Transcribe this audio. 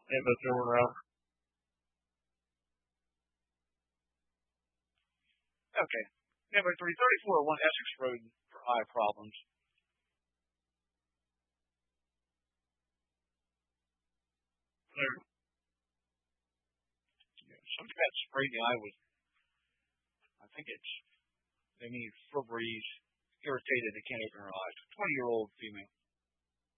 Yeah, but there were, okay. Number 334, one Essex Road for eye problems. There, yeah, somebody got sprayed in the eye with, I think they need Febreze, irritated, they can't open her eyes. 20-year-old female.